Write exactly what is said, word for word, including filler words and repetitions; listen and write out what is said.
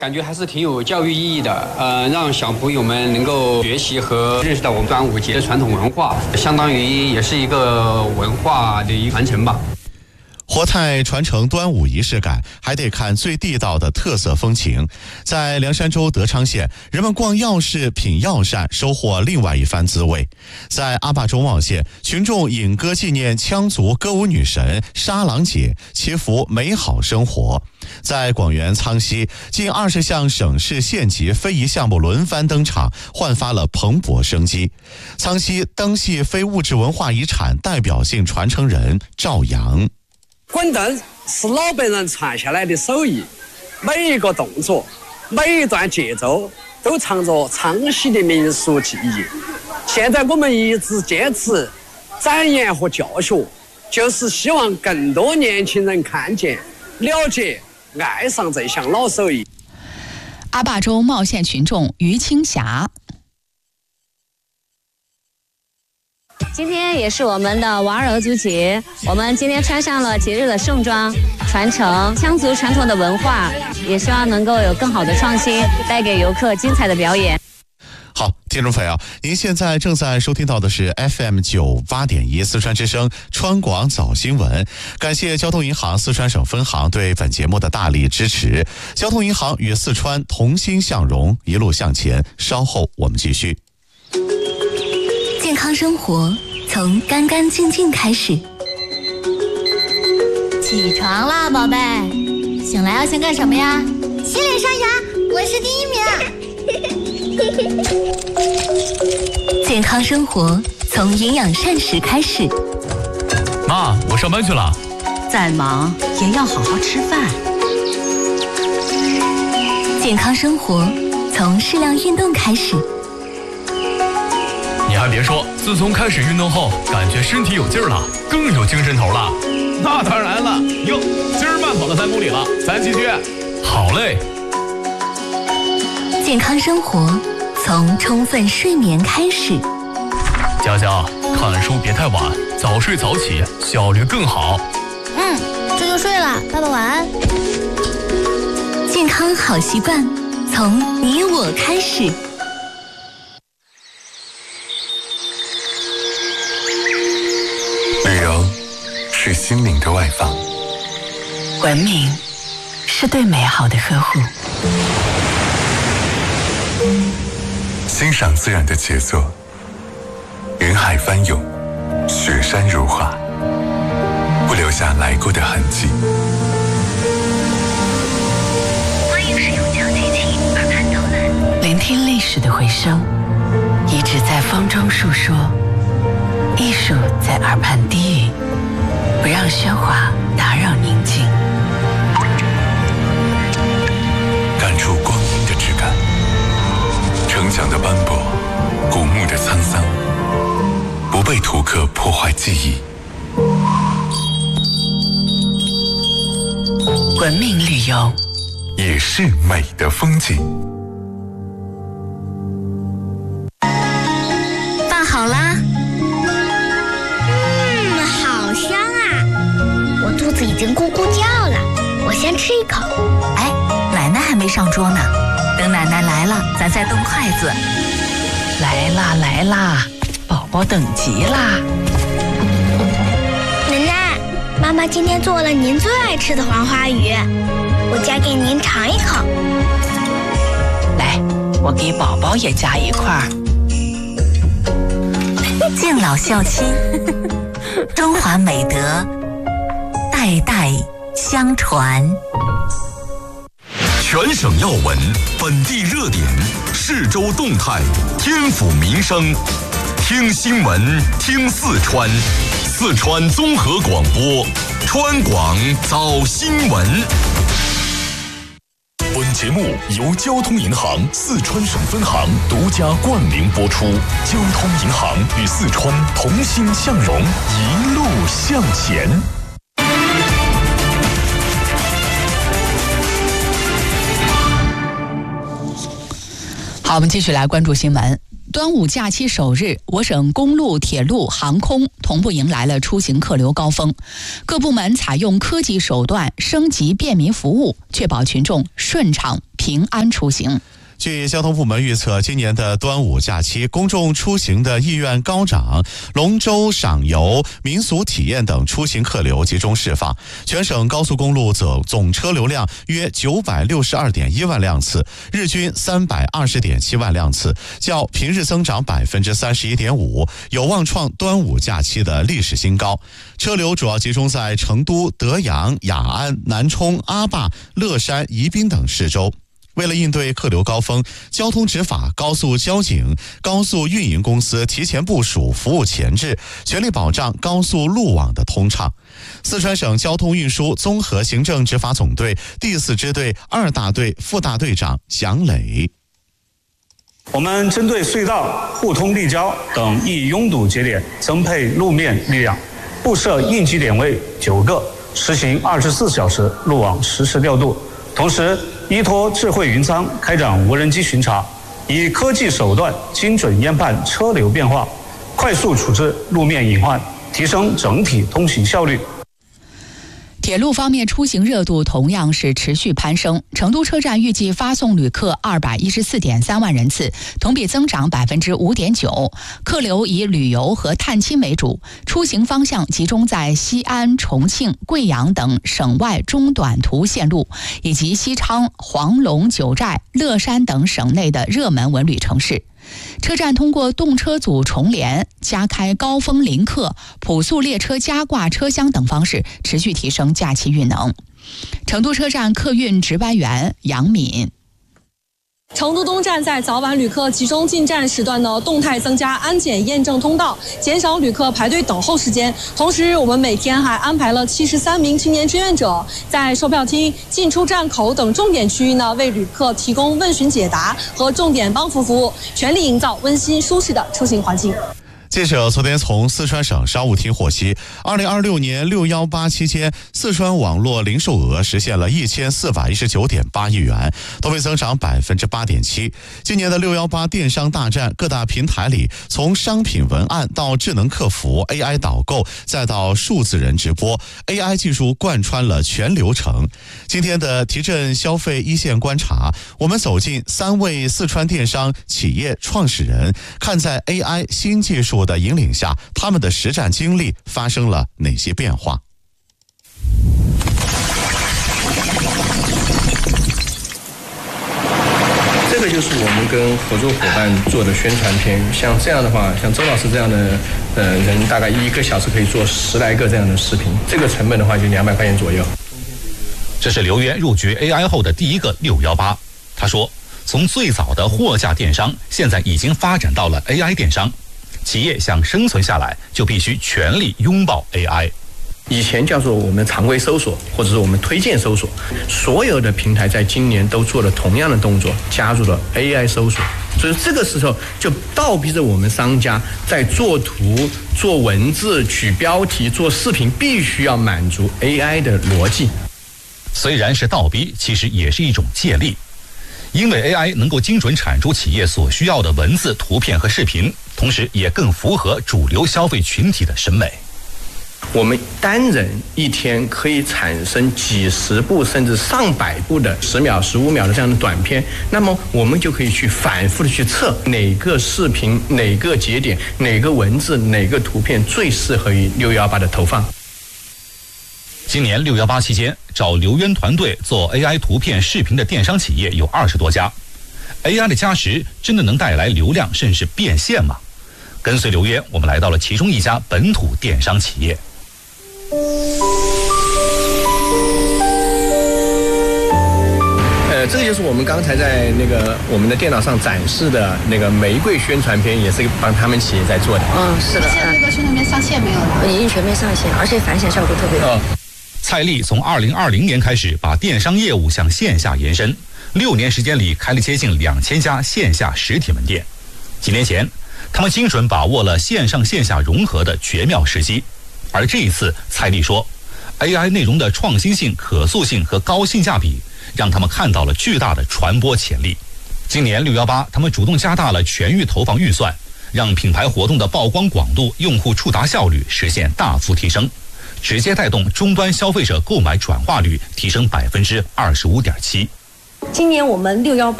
感觉还是挺有教育意义的，呃，让小朋友们能够学习和认识到我们端午节的传统文化，相当于也是一个文化的一个传承吧。 活态传承端午仪式感，还得看最地道的特色风情。在凉山州德昌县，人们逛药市品药膳，收获另外一番滋味。在阿坝中望县，群众引歌纪念羌族歌舞女神沙朗姐，祈福美好生活。在广元苍溪，近二十项省市县级非遗项目轮番登场，焕发了蓬勃生机。苍溪灯戏非物质文化遗产代表性传承人赵阳。 滚灯是老辈人传下来的手艺，每一个动作，每一段节奏都藏着苍溪的民俗记忆。现在我们一直坚持展演和教学，就是希望更多年轻人看见、了解、爱上这项老手艺。 阿坝州茂县群众于青霞。 今天也是我们的娃儿俑族节，我们今天穿上了节日的盛装，传承羌族传统的文化，也希望能够有更好的创新，带给游客精彩的表演。 好，听众朋友，您现在正在收听到的是 F M 九八点一四川之声川广早新闻。感谢交通银行四川省分行对本节目的大力支持。交通银行与四川同心向荣，一路向前。稍后我们继续。 健康生活从干干净净开始。 起床啦，宝贝！醒来要先干什么呀？ 洗脸刷牙，我是第一名。 健康生活从营养膳食开始。 妈，我上班去了。 再忙也要好好吃饭。 健康生活从适量运动开始。 你还别说，自从开始运动后，感觉身体有劲儿了，更有精神头了。 那当然了，哟，今儿慢跑了三公里了，咱继续。 好嘞。 健康生活从充分睡眠开始。 佳佳，看书别太晚，早睡早起，效率更好。 嗯，这就睡了，爸爸晚安。 健康好习惯从你我开始。 旅游是心灵的外放， 文明是对美好的呵护， 欣赏自然的杰作，云海翻涌，雪山如画，不留下来过的痕迹。 欢迎使用小机器耳畔导览， 聆听历史的回声，遗址在风中述说，艺术在耳畔低语，不让喧哗打扰宁静， 感触光阴的质感，城墙的斑驳，古墓的沧桑，不被图刻破坏记忆。 文明旅游也是美的风景。 饭好啦。嗯，好香啊！我肚子已经咕咕叫了，我先吃一口。 哎，奶奶还没上桌呢，等奶奶来了，咱再动筷子。 来啦来啦，宝宝等急啦！ 奶奶，妈妈今天做了您最爱吃的黄花鱼，我夹给您尝一口。 来，我给宝宝也夹一块。 敬老孝亲，中华美德代代相传。 全省要闻，本地热点，市州动态，天府民生，听新闻，听四川，四川综合广播，川广早新闻。本节目由交通银行四川省分行独家冠名播出。交通银行与四川同心向荣，一路向前。 好，我们继续来关注新闻。 端午假期首日，我省公路、铁路、航空同步迎来了出行客流高峰，各部门采用科技手段升级便民服务，确保群众顺畅平安出行。 据交通部门预测，今年的端午假期，公众出行的意愿高涨，龙舟、赏游、民俗体验等出行客流集中释放。全省高速公路总总车流量约九百六十二点一万辆次，日均三百二十点七万辆次，较平日增长百分之三十一点五，有望创端午假期的历史新高。车流主要集中在成都、德阳、雅安、南充、阿坝、乐山、宜宾等市州。为了应对客流高峰，交通执法、高速交警、高速运营公司提前部署服务前置，全力保障高速路网的通畅。四川省交通运输综合行政执法总队第四支队二大队副大队长蒋磊。 我们针对隧道、互通立交等易拥堵节点增配路面力量，布设应急点位九个，实行二十四小时路网实时调度。同时，依托智慧云仓开展无人机巡查，以科技手段精准研判车流变化，快速处置路面隐患，提升整体通行效率。 铁路方面，出行热度同样是持续攀升。成都车站预计发送旅客二百一十四点三万人次，同比增长百分之五点九。客流以旅游和探亲为主，出行方向集中在西安、重庆、贵阳等省外中短途线路，以及西昌、黄龙、九寨、乐山等省内的热门文旅城市。车站通过动车组重联、加开高峰临客、普速列车加挂车厢等方式，持续提升假期运能。成都车站客运值班员杨敏。 成都东站在早晚旅客集中进站时段呢，动态增加安检验证通道，减少旅客排队等候时间。同时，我们每天还安排了七十三名青年志愿者，在售票厅、进出站口等重点区域呢，为旅客提供问询解答和重点帮扶服务，全力营造温馨舒适的出行环境。 记者昨天从四川省商务厅获悉，二零二六年六一八期间，四川网络零售额实现了一千四百一十九点八亿元，同比增长百分之八点七。今年的六一八电商大战，各大平台里，从商品文案到智能客服、A I 导购，再到数字人直播 ，A I 技术贯穿了全流程。今天的提振消费一线观察，我们走进三位四川电商企业创始人，看在 A I 新技术的引领下，他们的实战经历发生了哪些变化？ 这个就是我们跟合作伙伴做的宣传片。像这样的话，像周老师这样的呃人，大概一个小时可以做十来个这样的视频，这个成本的话就两百块钱左右。 这是刘渊入局 A I 后的第一个六一八。他说，从最早的货架电商，现在已经发展到了 A I 电商。企业想生存下来，就必须全力拥抱 A I。 以前叫做我们常规搜索，或者是我们推荐搜索，所有的平台在今年都做了同样的动作，加入了 A I 搜索。所以这个时候就倒逼着我们商家在做图、做文字、取标题、做视频，必须要满足 A I 的逻辑。 虽然是倒逼，其实也是一种借力。因为 A I 能够精准产出企业所需要的文字、图片和视频，同时也更符合主流消费群体的审美。 我们单人一天可以产生几十部甚至上百部的十秒、十五秒的这样的短片，那么我们就可以去反复的去测哪个视频、哪个节点、哪个文字、哪个图片最适合于六一八的投放。 今年六一八期间，找刘渊团队做 A I 图片、视频的电商企业有二十多家。A I 的加持真的能带来流量甚至变现吗？跟随刘渊，我们来到了其中一家本土电商企业。 呃，这个就是我们刚才在那个我们的电脑上展示的那个玫瑰宣传片，也是帮他们企业在做的。 嗯，是的。现在这个宣传片上线没有了？已经全面上线，而且反响效果特别好。 蔡丽从二零二零年开始把电商业务向线下延伸，六年时间里开了接近两千家线下实体门店。几年前，他们精准把握了线上线下融合的绝妙时机。而这一次，蔡丽说 ，A I 内容的创新性、可塑性和高性价比，让他们看到了巨大的传播潜力。 今年六幺八，他们主动加大了全域投放预算，让品牌活动的曝光广度、用户触达效率实现大幅提升，直接带动终端消费者购买转化率提升百分之二十五点七。 今年我们六幺八。